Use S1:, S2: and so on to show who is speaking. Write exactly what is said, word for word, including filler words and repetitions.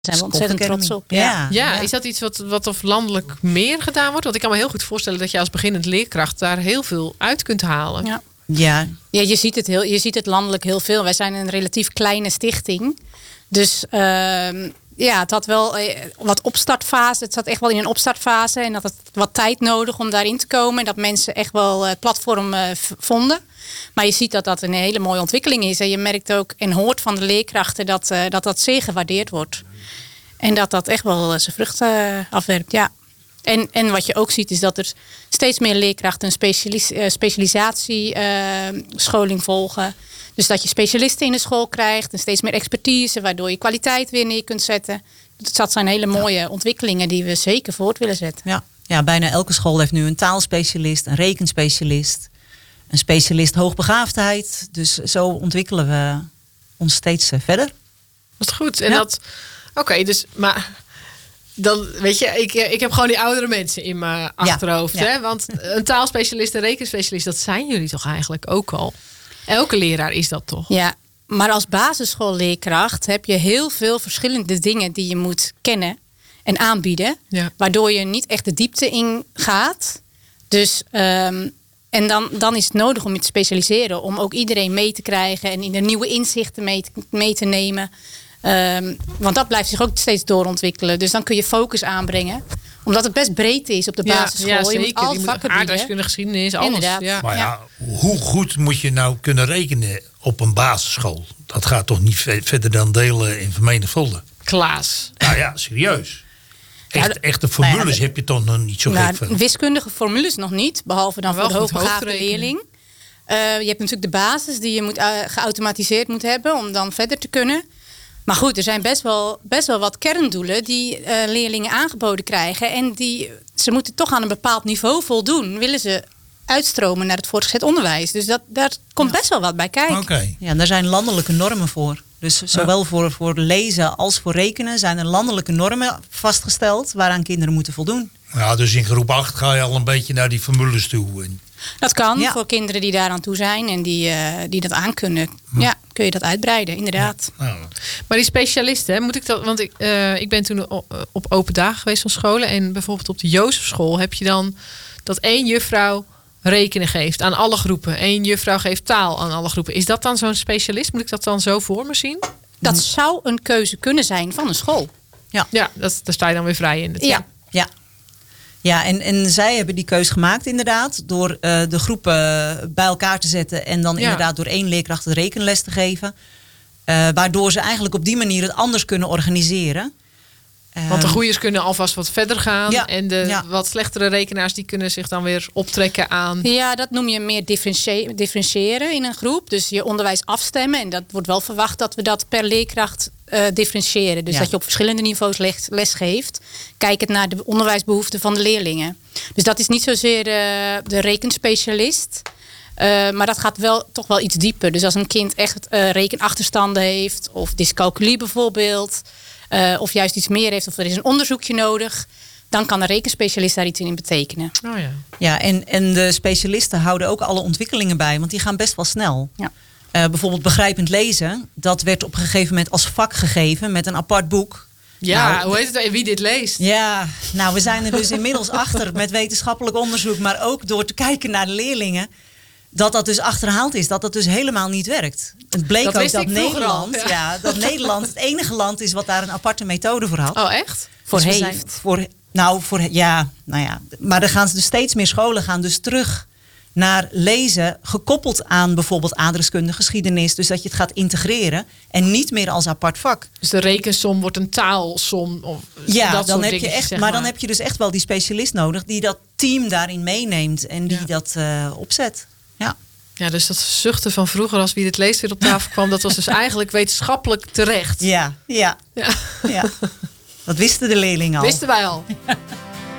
S1: zijn we ontzettend trots op.
S2: Ja.
S3: Ja, ja, is dat iets wat, wat of landelijk meer gedaan wordt? Want ik kan me heel goed voorstellen dat je als beginnend leerkracht daar heel veel uit kunt halen.
S1: Ja.
S2: Ja.
S1: Ja, je ziet het heel, je ziet het landelijk heel veel. Wij zijn een relatief kleine stichting. Dus uh, ja, het had wel uh, wat opstartfase. Het zat echt wel in een opstartfase. En dat het wat tijd nodig om daarin te komen. En dat mensen echt wel het platform uh, vonden. Maar je ziet dat dat een hele mooie ontwikkeling is. En je merkt ook en hoort van de leerkrachten dat uh, dat, dat zeer gewaardeerd wordt. En dat dat echt wel uh, zijn vruchten uh, afwerpt, ja. En, en wat je ook ziet is dat er steeds meer leerkrachten een specialis, uh, specialisatiescholing uh, volgen. Dus dat je specialisten in de school krijgt en steeds meer expertise, waardoor je kwaliteit weer neer kunt zetten. Dat zijn hele mooie ja. ontwikkelingen die we zeker voort willen zetten.
S2: Ja. ja, bijna elke school heeft nu een taalspecialist, een rekenspecialist, een specialist hoogbegaafdheid. Dus zo ontwikkelen we ons steeds uh, verder.
S3: Dat is goed. En
S2: ja.
S3: dat, oké, okay, dus maar. Dan weet je, ik, ik heb gewoon die oudere mensen in mijn achterhoofd.
S2: Ja, ja.
S3: Hè? Want een taalspecialist en rekenspecialist, dat zijn jullie toch eigenlijk ook al? Elke leraar is dat toch?
S1: Ja, maar als basisschoolleerkracht heb je heel veel verschillende dingen die je moet kennen en aanbieden.
S3: Ja.
S1: Waardoor je niet echt de diepte in gaat. Dus, um, en dan, dan is het nodig om je te specialiseren. Om ook iedereen mee te krijgen en in de nieuwe inzichten mee te, mee te nemen. Um, want dat blijft zich ook steeds doorontwikkelen. Dus dan kun je focus aanbrengen. Omdat het best breed is op de basisschool.
S3: Ja, ja,
S1: je moet alle
S3: je
S1: vakken
S3: moet aardrijkskunde, geschiedenis, alles.
S1: Inderdaad.
S3: Ja.
S4: Maar ja, hoe goed moet je nou kunnen rekenen op een basisschool? Dat gaat toch niet ve- verder dan delen in vermenigvuldigen?
S3: Klaas.
S4: Nou ja, serieus. Echt,
S1: Ja,
S4: echte formules
S1: nou ja,
S4: heb je toch nog niet zo
S1: nou,
S4: gek van.
S1: wiskundige formules nog niet. Behalve dan
S3: Maar
S1: voor
S3: wel
S1: de
S3: goed
S1: hoogbegaafde
S3: hoofdrekenen.
S1: leerling. Uh, je hebt natuurlijk de basis die je moet, uh, geautomatiseerd moet hebben. Om dan verder te kunnen. Maar goed, er zijn best wel, best wel wat kerndoelen die uh, leerlingen aangeboden krijgen. En die, ze moeten toch aan een bepaald niveau voldoen. Willen ze uitstromen naar het voortgezet onderwijs. Dus dat, daar komt best wel wat bij kijken.
S4: Oké. Okay.
S2: Ja, daar zijn landelijke normen voor. Dus zowel ja. voor, voor lezen als voor rekenen zijn er landelijke normen vastgesteld waaraan kinderen moeten voldoen.
S4: Ja, dus in groep acht ga je al een beetje naar die formules toe.
S1: Dat kan
S2: ja.
S1: voor kinderen die daaraan toe zijn en die, uh, die dat aankunnen. Hm. Ja, kun je dat uitbreiden, inderdaad.
S4: Ja. Ja.
S3: Maar die specialisten, hè, moet ik dat? Want ik, uh, ik ben toen op open dagen geweest van scholen. En bijvoorbeeld op de Jozefschool heb je dan dat één juffrouw rekenen geeft aan alle groepen. Eén juffrouw geeft taal aan alle groepen. Is dat dan zo'n specialist? Moet ik dat dan zo voor me zien?
S1: Dat zou een keuze kunnen zijn van een school.
S3: Ja, ja dat, daar sta je dan weer vrij in.
S1: Ja.
S2: Ja. Ja, en, en zij hebben die keus gemaakt inderdaad. Door uh, de groepen bij elkaar te zetten. En dan ja. inderdaad door één leerkracht de rekenles te geven. Uh, waardoor ze eigenlijk op die manier het anders kunnen organiseren.
S3: Uh, Want de groeiers kunnen alvast wat verder gaan.
S2: Ja,
S3: en de
S2: ja.
S3: wat slechtere rekenaars die kunnen zich dan weer optrekken aan.
S1: Ja, dat noem je meer differentiëren, differentiëren in een groep. Dus je onderwijs afstemmen. En dat wordt wel verwacht dat we dat per leerkracht uh, differentiëren. Dus ja. dat je op verschillende niveaus les, les geeft. Kijkend naar de onderwijsbehoeften van de leerlingen. Dus dat is niet zozeer uh, de rekenspecialist. Uh, maar dat gaat wel toch wel iets dieper. Dus als een kind echt uh, rekenachterstanden heeft. Of dyscalculie bijvoorbeeld. Uh, of juist iets meer heeft. Of er is een onderzoekje nodig. Dan kan een rekenspecialist daar iets in betekenen.
S3: Oh ja.
S2: Ja, en, en de specialisten houden ook alle ontwikkelingen bij. Want die gaan best wel snel.
S1: Ja.
S2: Uh, bijvoorbeeld begrijpend lezen. Dat werd op een gegeven moment als vak gegeven. Met een apart boek.
S3: Ja,
S2: nou,
S3: hoe heet het? Wie dit leest.
S2: Ja, nou we zijn er dus inmiddels achter. Met wetenschappelijk onderzoek. Maar ook door te kijken naar de leerlingen. Dat dat dus achterhaald is. Dat dat dus helemaal niet werkt. Het bleek
S3: dat
S2: ook dat
S3: al,
S2: Nederland,
S3: ja.
S2: ja, dat Nederland het enige land is wat daar een aparte methode voor had.
S3: Oh, echt?
S1: Voor
S2: dus
S1: heeft.
S2: Zijn, voor, nou, voor, ja, nou ja. Maar er gaan dus steeds meer scholen gaan dus terug naar lezen. Gekoppeld aan bijvoorbeeld aardrijkskunde, geschiedenis. Dus dat je het gaat integreren. En niet meer als apart vak.
S3: Dus de rekensom wordt een taalsom. Of
S2: ja,
S3: dat
S2: dan
S3: soort
S2: heb je echt,
S3: zeg
S2: maar
S3: maar
S2: dan heb je dus echt wel die specialist nodig. Die dat team daarin meeneemt. En die ja. dat uh, opzet. Ja.
S3: Ja, dus dat zuchten van vroeger als Wie dit leest weer op tafel kwam. Dat was dus eigenlijk wetenschappelijk terecht.
S2: Ja, ja.
S3: ja.
S2: ja. Dat wisten de leerlingen al.
S3: Wisten wij al.